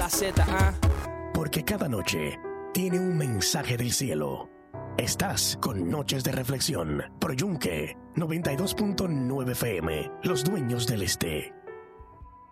Z, Porque cada noche tiene un mensaje del cielo. Estás con Noches de Reflexión, Pro Yunque 92.9 FM, Los Dueños del Este.